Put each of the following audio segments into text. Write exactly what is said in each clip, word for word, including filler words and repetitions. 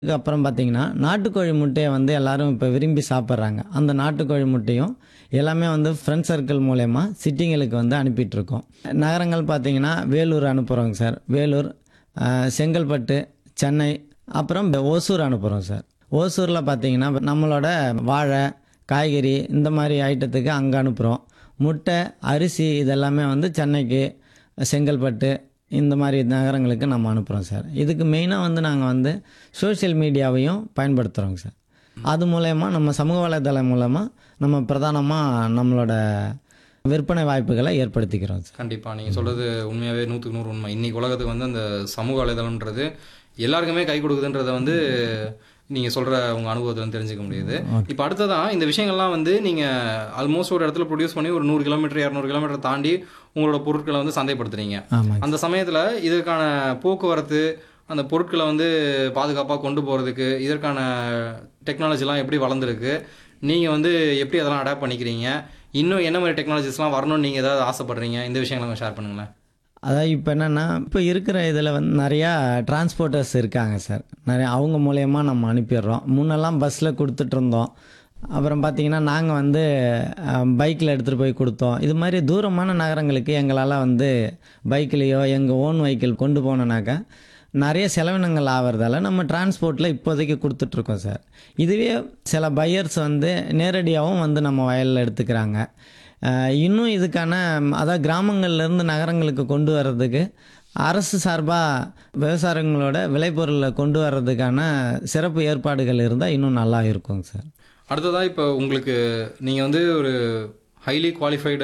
அப்புறம் பார்த்தீங்கன்னா, நாட்டுக்கோழி முட்டைய வந்து எல்லாரும் இப்ப விரும்பி சாப்பிடுறாங்க. அந்த நாட்டுக்கோழி முட்டையும் எல்லாமே வந்து ஃப்ரெண்ட் சர்க்கிள் மூலியமா சிட்டிங்களுக்கு வந்து அனுப்பிட்டுருக்கோம். நகரங்கள் பார்த்தீங்கன்னா, வேலூர் அனுப்புறோங்க சார். வேலூர், அ செங்கல்பட்டு, சென்னை, அப்புறம் ஓசூர் அனுப்புறோம் சார். ஓசூர்ல பார்த்தீங்கன்னா, நம்மளோட வாழை, காய்கறி இந்த மாரி ஐட்டத்துக்கு அங்க அனுப்புறோம். முட்டை, அரிசி இதெல்லாமே வந்து சென்னைக்கு, செங்கல்பட்டு இந்த மாரி நகரங்களுக்கு நம்ம அனுப்புறோம் சார். இதுக்கு மெயினா வந்து நாங்க வந்து சோசியல் மீடியாவையும் பயன்படுத்துறோங்க சார். அது மூலியமா நம்ம சமூக வலைதளம் மூலமா நம்ம பிரதானமா நம்மளோட விற்பனை வாய்ப்புகளை ஏற்படுத்திக்கிறோம் சார். கண்டிப்பா. நீங்க சொல்றது உண்மையாவே நூற்றுக்கு நூறு உண்மை. இன்னைக்கு உலகத்துக்கு வந்து அந்த சமூக வலைதளம்ன்றது எல்லாருக்குமே கை கொடுக்குதுன்றத வந்து நீங்க சொல்ற உங்க அனுபவத்துல வந்து தெரிஞ்சுக்க முடியுது. இப்போ அடுத்ததா இந்த விஷயங்கள்லாம் வந்து நீங்க ஆல்மோஸ்ட் ஒரு இடத்துல ப்ரொடியூஸ் பண்ணி ஒரு நூறு கிலோமீட்டர் இருநூறு கிலோமீட்டர் தாண்டி உங்களோட பொருட்களை வந்து சந்தைப்படுத்துறீங்க. ஆமாங்க. அந்த சமயத்துல இதற்கான போக்குவரத்து, அந்த பொருட்களை வந்து பாதுகாப்பா கொண்டு போறதுக்கு இதற்கான டெக்னாலஜிலாம் எப்படி வளர்ந்துருக்கு? நீங்க வந்து எப்படி அதெல்லாம் அடாப்ட் பண்ணிக்கிறீங்க? இன்னும் என்ன மாதிரி டெக்னாலஜிஸ்லாம் வரணும்னு நீங்க ஏதாவது ஆசைப்படுறீங்க? இந்த விஷயங்களை கொஞ்சம் ஷேர் பண்ணுங்களேன். அதான் இப்ப என்னன்னா, இப்ப இருக்கிற இதில வந்து நெறையா டிரான்ஸ்போர்ட்டர்ஸ் இருக்காங்க சார். நெறைய அவங்க மூலியமா நம்ம அனுப்பிடுறோம். முன்னெல்லாம் பஸ்ல குடுத்துட்டுருந்தோம். அப்புறம் பார்த்தீங்கன்னா, நாங்க வந்து அ பைக்ல எடுத்துட்டு போய் குடுத்தோம். இது மாரி தூரமான நகரங்களுக்கு எங்களால வந்து பைக்லயோ, எங்க ஓன் வெஹிக்கிள் கொண்டு போனோம்னாக்கா, நெறைய செலவினங்கள் ஆவறதால நம்ம டிரான்ஸ்போர்ட்ல இப்போதைக்கு குடுத்துட்டுருக்கோம் சார். இதுவே சில பையர்ஸ் வந்து நேரடியாவும் வந்து நம்ம வயல்ல எடுத்துக்கிறாங்க. அ இன்னும் இதுக்கான அதாவது கிராமங்கள்லேருந்து நகரங்களுக்கு கொண்டு வர்றதுக்கு அரசு சார்பா விவசாயிங்களோட விளைபொருளை கொண்டு வர்றதுக்கான சிறப்பு ஏற்பாடுகள் இருந்தா இன்னும் நல்லா இருக்குங்க சார். அடுத்ததா இப்போ உங்களுக்கு நீங்க வந்து ஒரு ஹைலி குவாலிஃபைடு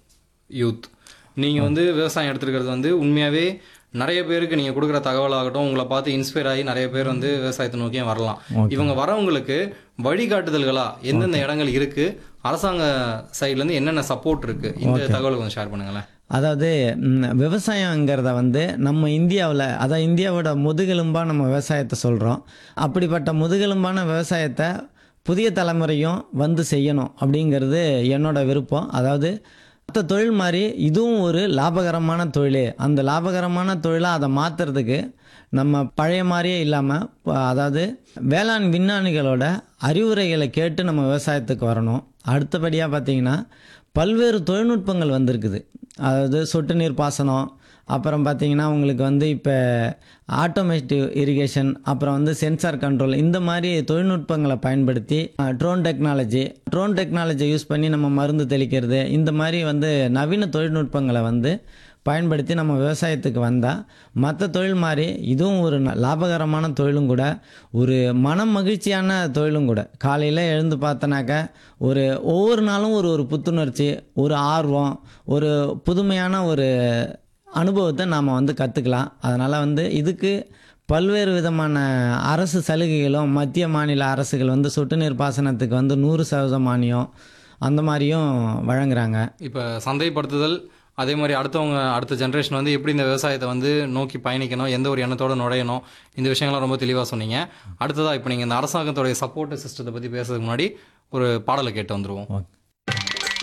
யூத். நீங்க வந்து விவசாயம் எடுத்துருக்கிறது வந்து உண்மையாவே நிறைய பேருக்கு நீங்க கொடுக்குற தகவலாகட்டும், உங்களை பார்த்து இன்ஸ்பயர் ஆகி நிறைய பேர் வந்து விவசாயத்தை நோக்கியும் வரலாம். இவங்க வரவங்களுக்கு வழிகாட்டுதல்களா எந்தெந்த இடங்கள் இருக்கு, அரசாங்க சைட்லேருந்து என்னென்ன சப்போர்ட் இருக்கு, இந்த தகவலை கொஞ்சம் ஷேர் பண்ணுங்களேன். அதாவது ம், விவசாயங்கிறத வந்து நம்ம இந்தியாவில் அதாவது இந்தியாவோட முதுகெலும்பா நம்ம விவசாயத்தை சொல்கிறோம். அப்படிப்பட்ட முதுகெலும்பான விவசாயத்தை புதிய தலைமுறையும் வந்து செய்யணும் அப்படிங்கிறது என்னோட விருப்பம். அதாவது மற்ற தொழில் மாதிரி இதுவும் ஒரு லாபகரமான தொழில். அந்த லாபகரமான தொழிலாக அதை மாற்றுறதுக்கு நம்ம பழைய மாதிரியே இல்லாமல் அதாவது வேளாண் விஞ்ஞானிகளோட அறிவுரைகளை கேட்டு நம்ம விவசாயத்துக்கு வரணும். அடுத்தபடியாக பார்த்தீங்கன்னா பல்வேறு தொழில்நுட்பங்கள் வந்திருக்குது. அதாவது சொட்டு நீர் பாசனம், அப்புறம் பார்த்தீங்கன்னா உங்களுக்கு வந்து இப்போ ஆட்டோமேட்டிவ் இரிகேஷன், அப்புறம் வந்து சென்சார் கண்ட்ரோல் இந்த மாதிரி தொழில்நுட்பங்களை பயன்படுத்தி drone technology drone technology use பண்ணி நம்ம மருந்து தெளிக்கிறது இந்த மாதிரி வந்து நவீன தொழில்நுட்பங்களை வந்து பயன்படுத்தி நம்ம விவசாயத்துக்கு வந்தால் மற்ற தொழில் மாதிரி இதுவும் ஒரு ந- லாபகரமான தொழிலும் கூட, ஒரு மன மகிழ்ச்சியான தொழிலும் கூட. காலையில் எழுந்து பார்த்தனாக்கா ஒரு ஒவ்வொரு நாளும் ஒரு ஒரு புத்துணர்ச்சி, ஒரு ஆர்வம், ஒரு புதுமையான ஒரு அனுபவத்தை நாம் வந்து கற்றுக்கலாம். அதனால் வந்து இதுக்கு பல்வேறு விதமான அரசு சலுகைகளும் மத்திய மாநில அரசுகள் வந்து சொட்டு நீர் பாசனத்துக்கு வந்து நூறு சதவீதம் மானியம் அந்த மாதிரியும் வழங்குறாங்க. இப்போ சந்தைப்படுத்துதல், அதே மாதிரி அடுத்தவங்க அடுத்த ஜென்ரேஷன் வந்து எப்படி இந்த விவசாயத்தை வந்து நோக்கி பயணிக்கணும், எந்த ஒரு எண்ணத்தோடு நுழையணும், இந்த விஷயங்கள்லாம் ரொம்ப தெளிவாக சொன்னீங்க. அடுத்ததாக இப்போ நீங்கள் இந்த அரசாங்கத்தோடைய சப்போர்ட் சிஸ்டத்தை பற்றி பேசுறதுக்கு முன்னாடி ஒரு பாடலை கேட்டு வந்துருவோம். ஓகே.